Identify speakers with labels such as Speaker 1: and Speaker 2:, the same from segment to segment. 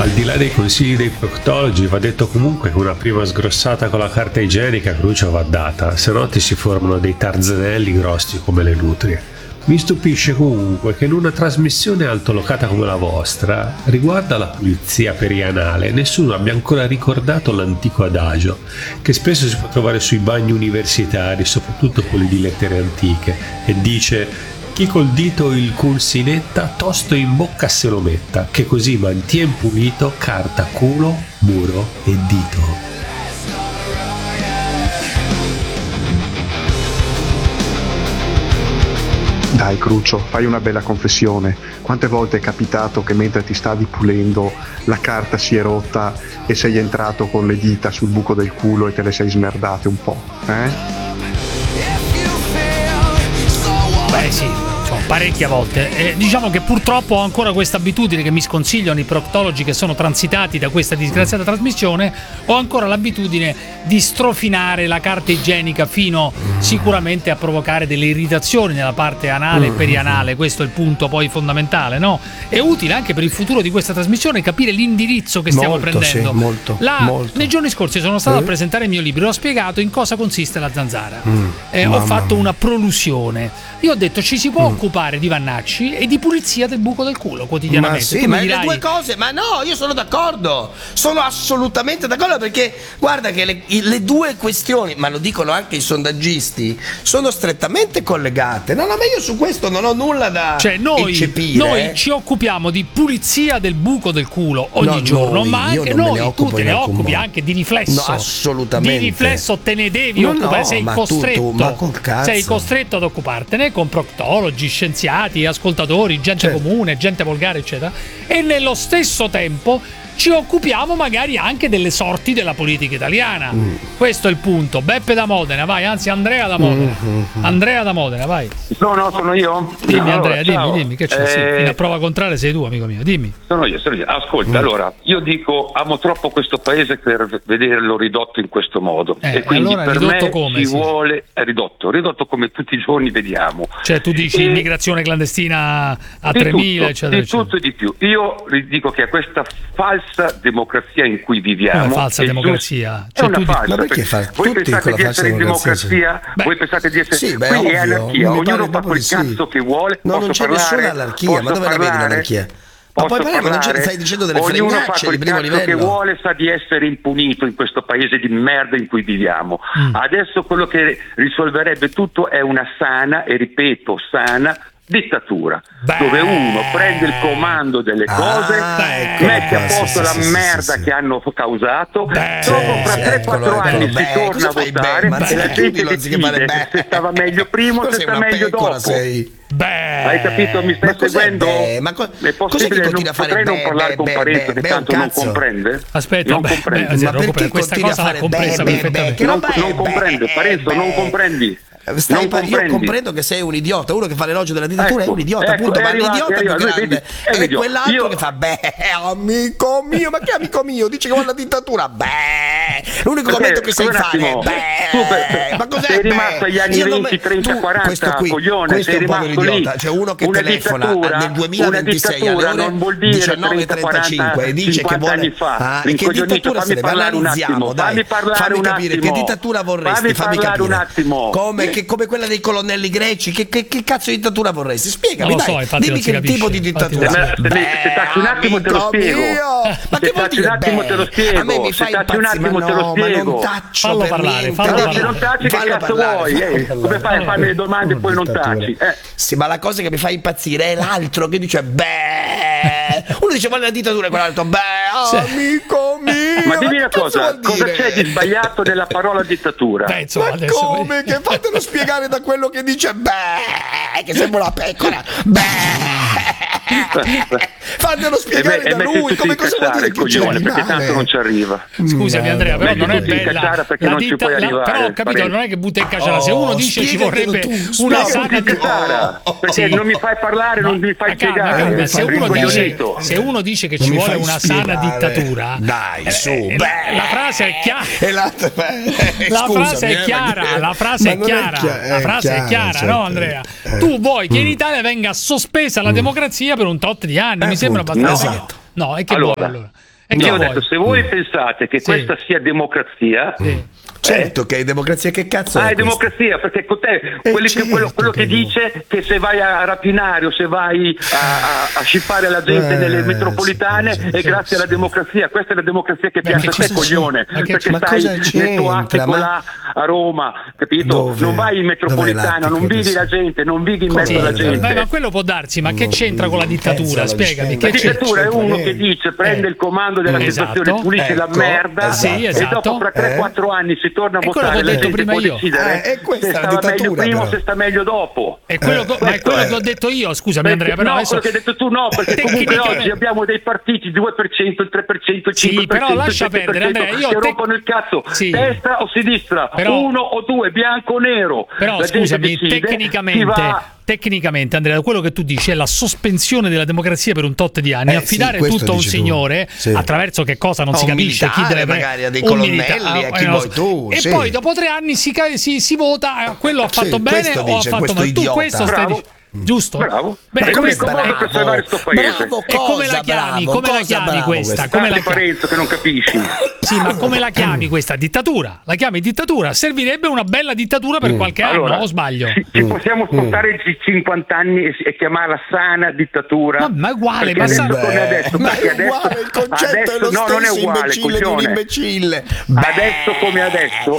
Speaker 1: Al di là dei consigli dei proctologi, va detto comunque che una prima sgrossata con la carta igienica Crucio va data, se no ti si formano dei tarzanelli grossi come le nutrie. Mi stupisce comunque che in una trasmissione altolocata come la vostra, riguardo alla pulizia perianale, nessuno abbia ancora ricordato l'antico adagio, che spesso si può trovare sui bagni universitari, soprattutto quelli di lettere antiche, e dice: chi col dito il cul si netta, tosto in bocca se lo metta, che così mantien pulito carta, culo, muro e dito.
Speaker 2: Dai Crucio, fai una bella confessione. Quante volte è capitato che mentre ti stavi pulendo la carta si è rotta e sei entrato con le dita sul buco del culo e te le sei smerdate un po', eh?
Speaker 3: Beh sì, parecchie volte. Diciamo che purtroppo ho ancora questa abitudine che mi sconsigliano i proctologi che sono transitati da questa disgraziata trasmissione. Ho ancora l'abitudine di strofinare la carta igienica fino sicuramente a provocare delle irritazioni nella parte anale e perianale. Questo è il punto poi fondamentale, no? È utile anche per il futuro di questa trasmissione capire l'indirizzo che stiamo prendendo.
Speaker 4: Sì, molto.
Speaker 3: Nei giorni scorsi sono stato a presentare il mio libro e ho spiegato in cosa consiste la zanzara. Ho fatto una prolusione. Io ho detto ci si può occupare di Vannacci e di pulizia del buco del culo quotidianamente.
Speaker 4: Ma sì, ma le due cose, ma no, io sono d'accordo, sono assolutamente d'accordo, perché guarda che le due questioni, ma lo dicono anche i sondaggisti, sono strettamente collegate. No, ma io su questo non ho nulla da eccepire.
Speaker 3: Noi ci occupiamo di pulizia del buco del culo ogni giorno, ma anche noi, tu te ne occupi anche di riflesso.
Speaker 4: No, assolutamente.
Speaker 3: Di riflesso te ne devi occupare, sei costretto.
Speaker 4: Ma col cazzo.
Speaker 3: Sei costretto ad occupartene con proctologi, scienziati, ascoltatori, gente comune, gente volgare, eccetera. E nello stesso tempo ci occupiamo magari anche delle sorti della politica italiana. Questo è il punto. Beppe da Modena, vai, anzi Andrea da Modena. Andrea da Modena, vai.
Speaker 5: No, sono io.
Speaker 3: Dimmi Andrea, dimmi che c'è. Sì, fino a prova contraria sei tu, amico mio, dimmi.
Speaker 5: Sono io. Ascolta, allora, io dico, amo troppo questo paese per vederlo ridotto in questo modo. E quindi
Speaker 3: allora,
Speaker 5: per
Speaker 3: ridotto
Speaker 5: me
Speaker 3: come,
Speaker 5: vuole ridotto come tutti i giorni vediamo.
Speaker 3: Cioè tu dici immigrazione clandestina a 3.000, eccetera.
Speaker 5: Di tutto e di più. Io dico che a questa falsa democrazia in cui viviamo.
Speaker 3: Una falsa democrazia.
Speaker 5: È una falsa.
Speaker 4: Ma perché
Speaker 5: voi pensate di essere in democrazia? Voi pensate di essere qui è anarchia, ognuno fa quel cazzo che vuole.
Speaker 4: No, non c'è nessuna anarchia, ma dove la vedi l'anarchia? Ma poi parlare, ma non stai dicendo delle fregnacce di primo livello.
Speaker 5: Ognuno fa quel cazzo che vuole, sa di essere impunito in questo paese di merda in cui viviamo. Adesso quello che risolverebbe tutto è una sana, e ripeto, sana dittatura, dove uno prende il comando delle cose, mette a posto la merda che hanno causato, dopo fra 3-4 anni si torna a votare e la gente decide se stava meglio prima o se sta meglio dopo. Hai capito? Mi stai seguendo?
Speaker 4: Ma
Speaker 5: è possibile che non potrei non parlare con Parenzo che tanto non comprende?
Speaker 3: Aspetta,
Speaker 5: non comprende.
Speaker 3: Ma perché questa cosa l'ha compresa perfettamente?
Speaker 5: Non comprende, Parenzo, non comprendi.
Speaker 4: Io comprendo che sei un idiota, uno che fa l'elogio della dittatura è un idiota, appunto, ma l'idiota più grande è quell'altro che fa amico mio, ma che amico mio? Dice che vuole la dittatura, l'unico commento che sai fare ma cos'è?
Speaker 5: Sei rimasto agli anni 20, 30, 40, coglione, sei rimasto lì.
Speaker 4: C'è uno che telefona nel 2026 alle ore 19:35 e dice che vuole che dittatura se ne analizziamo, dai, fammi capire che dittatura vorresti, fammi capire come quella dei colonnelli greci, che cazzo di dittatura vorresti? Spiegami, dai, dimmi che tipo di dittatura.
Speaker 5: Se tacci un attimo te lo spiego.
Speaker 4: Ma che vuol dire? A me mi fai impazzire, ma non taccio.
Speaker 3: Fallo parlare.
Speaker 5: Se non tacci che cazzo vuoi? Come fai a farmi le domande e poi non tacci?
Speaker 4: Sì, ma la cosa che mi fa impazzire è l'altro che dice uno dice vuole la dittatura e quell'altro amico mio.
Speaker 5: Ma dimmi una cosa c'è di sbagliato nella parola dittatura?
Speaker 4: Ma come? Che fatelo spiegare da quello che dice che sembra una pecora. Fatelo spiegare da lui come cosa vuol dire
Speaker 5: coglione, perché tanto non ci arriva.
Speaker 3: Scusami Andrea, però non è bella
Speaker 5: perché non ci puoi arrivare.
Speaker 3: Però ho capito, non è che butta in cacciara. Se uno dice ci vorrebbe una sana
Speaker 5: dittatura, perché non mi fai parlare, non mi fai spiegare.
Speaker 3: Se uno dice che ci vuole una sana dittatura,
Speaker 4: dai, su,
Speaker 3: la frase è chiara. La frase è chiara, la frase è chiara, no Andrea? Tu vuoi che in Italia venga sospesa la democrazia per un tot di anni, mi sembra abbastanza. No, è che allora. Io
Speaker 5: ho detto, se voi pensate che questa sia democrazia,
Speaker 4: certo che è democrazia, che cazzo è?
Speaker 5: È democrazia, perché con te quello che dice che se vai a rapinare o se vai a scippare la gente nelle metropolitane è grazie alla democrazia. Questa è la democrazia che piace a te, coglione, perché stai nel tuo attico là a Roma, capito?
Speaker 4: Dove?
Speaker 5: Non vai in metropolitana, non vedi la gente, non vivi in mezzo alla gente.
Speaker 3: Ma quello può darsi, ma che c'entra con la dittatura? Spiegami.
Speaker 5: La dittatura è uno che dice prende il comando della situazione, pulisce la merda e dopo fra 3-4 anni si torna a votare, la gente può decidere se stava meglio prima o se sta meglio dopo.
Speaker 3: È quello che ho detto io, scusami Andrea, però
Speaker 5: quello che hai detto tu no, perché comunque oggi abbiamo dei partiti 2%, il 3%, il 5%,
Speaker 3: però lascia perdere, Andrea, io
Speaker 5: che rompono il cazzo, destra o sinistra, uno o due, bianco o nero.
Speaker 3: Però scusami, tecnicamente Andrea, quello che tu dici è la sospensione della democrazia per un tot di anni, affidare tutto a un signore attraverso che cosa non si capisce, chi deve
Speaker 4: magari a dei colonnelli, a chi vuoi tu,
Speaker 3: e poi dopo 3 anni si vota, quello ha fatto bene o ha fatto male. Tu questo stai dicendo, giusto?
Speaker 5: Bravo.
Speaker 3: Beh,
Speaker 5: l'unico modo per salvare sto paese.
Speaker 3: E come la chiami questa? Come la
Speaker 5: Parenzo che non capisci?
Speaker 3: Sì, ma come la chiami questa dittatura? La chiami dittatura? Servirebbe una bella dittatura per qualche anno, o sbaglio?
Speaker 5: Ci possiamo spostare 50 anni e chiamarla sana dittatura?
Speaker 3: Ma è uguale,
Speaker 5: perché adesso,
Speaker 4: il concetto è lo stesso,
Speaker 5: non è uguale,
Speaker 4: imbecille di un imbecille.
Speaker 5: Adesso come adesso,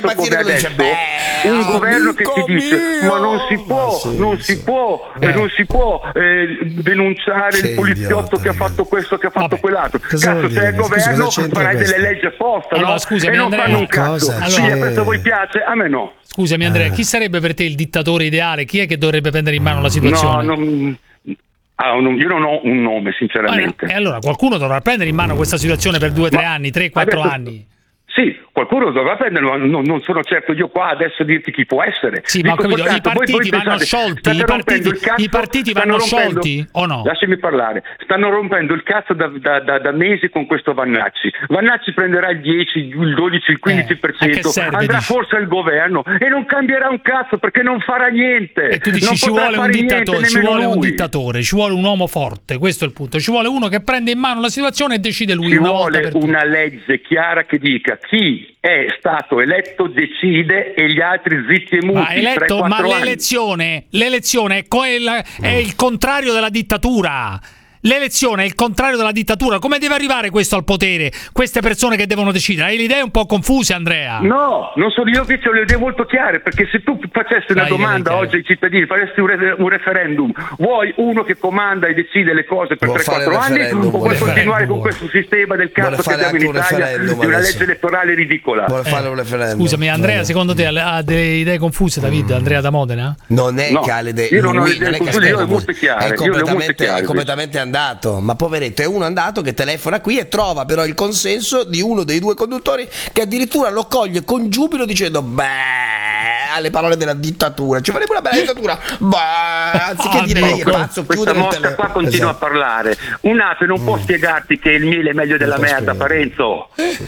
Speaker 5: un governo che ti dice ma non si può denunciare il poliziotto che ha fatto questo, che ha fatto quell'altro. Cazzo, se è il governo farai delle leggi apposta, no?
Speaker 3: Scusami,
Speaker 5: e non
Speaker 3: Andrea,
Speaker 5: fanno un cazzo. Sì, a questo voi piace, a me no.
Speaker 3: Scusami Andrea, chi sarebbe per te il dittatore ideale? Chi è che dovrebbe prendere in mano la situazione?
Speaker 5: Io non ho un nome, sinceramente.
Speaker 3: E allora qualcuno dovrà prendere in mano questa situazione per 2-3 anni, 3-4 anni.
Speaker 5: Sì, qualcuno dovrà prenderlo, non sono certo io qua adesso a dirti chi può essere.
Speaker 3: Sì, ma ho capito, i partiti vanno sciolti, i partiti vanno sciolti o no?
Speaker 5: Lasciami parlare, stanno rompendo il cazzo da mesi con questo Vannacci. Vannacci prenderà il 10, il 12, il 15%, andrà forse al governo e non cambierà un cazzo perché non farà niente.
Speaker 3: E tu dici ci vuole un dittatore, ci vuole un uomo forte, questo è il punto, ci vuole uno che prende in mano la situazione e decide lui una volta per tutte.
Speaker 5: Ci vuole una legge chiara che dica chi è stato eletto decide e gli altri zitti e muti.
Speaker 3: Ma l'elezione è il contrario della dittatura. L'elezione è il contrario della dittatura. Come deve arrivare questo al potere? Queste persone che devono decidere? Hai le idee un po' confuse, Andrea?
Speaker 5: No, non sono io che ho le idee molto chiare, perché se tu facessi una domanda oggi ai cittadini, faresti un referendum, vuoi uno che comanda e decide le cose per 3-4 anni o vuoi continuare con questo sistema del cazzo che abbiamo in Italia di una legge elettorale ridicola?
Speaker 4: Vuole fare un referendum.
Speaker 3: Scusami Andrea, secondo te ha delle idee confuse David, Andrea da Modena?
Speaker 4: Non è che ha le idee,
Speaker 5: io non ho le idee confuse, io le ho molto chiare.
Speaker 4: È completamente andato, ma poveretto, è uno andato che telefona qui e trova però il consenso di uno dei due conduttori che addirittura lo coglie con giubilo dicendo alle parole della dittatura, ci vorrebbe una bella dittatura, anziché dire lei è pazzo,
Speaker 5: questa mosca qua continua a parlare. Un ape non può spiegarti che il miele è meglio della merda, Parenzo.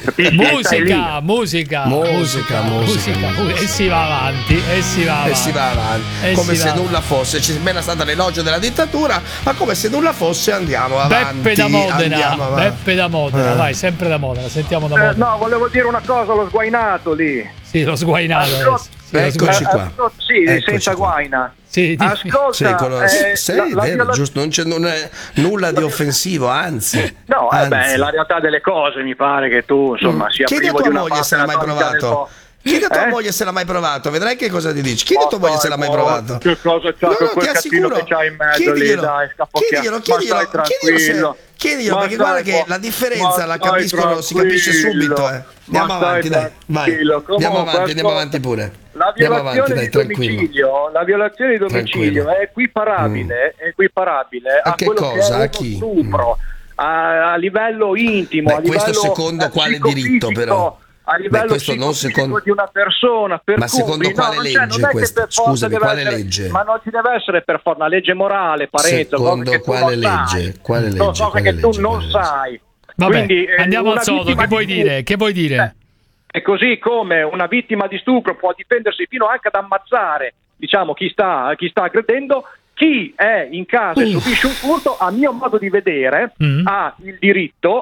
Speaker 3: Musica e si va avanti come
Speaker 4: se nulla fosse. C'è appena stata l'elogio della dittatura, ma come se nulla fosse andiamo avanti.
Speaker 3: Beppe da Modena, vai, sempre da Modena, sentiamo da Modena.
Speaker 6: No, volevo dire una cosa, lo sguainato lì.
Speaker 3: Sì, lo sguainato.
Speaker 4: Eccoci qua.
Speaker 6: Senza guaina.
Speaker 3: Sì,
Speaker 6: ascolta,
Speaker 4: vero, giusto, non è nulla di offensivo, anzi.
Speaker 6: No, è la realtà delle cose, mi pare che tu, insomma, sia privo di una parte
Speaker 4: se l'ha mai provato. Chiedi a tua moglie se l'ha mai provato, vedrai che cosa ti dici. Chiedi a tua moglie se l'ha mai provato.
Speaker 6: Che cosa c'ha con quel cazzino che c'ha in mezzo lì, dai,
Speaker 4: chiediglielo, perché guarda che la differenza la capiscono, si capisce subito. Andiamo avanti, dai, vai. Andiamo avanti pure.
Speaker 6: La violazione di domicilio è equiparabile a
Speaker 4: che
Speaker 6: quello
Speaker 4: cosa?
Speaker 6: Che è uno stupro a livello intimo.
Speaker 4: Questo secondo quale diritto però?
Speaker 6: A livello
Speaker 4: questo non secondo
Speaker 6: di una persona,
Speaker 4: ma secondo quale legge questo? Scusami, quale legge?
Speaker 6: Ma non ci deve essere per forza una legge morale, Parenzo,
Speaker 4: secondo quale legge? Quale legge?
Speaker 6: Cose che tu non sai.
Speaker 3: Vabbè,
Speaker 6: quindi
Speaker 3: andiamo al sodo, che vuoi dire?
Speaker 6: È così come una vittima di stupro può difendersi fino anche ad ammazzare, diciamo, chi sta aggredendo. Chi è in casa e subisce un furto, a mio modo di vedere, ha il diritto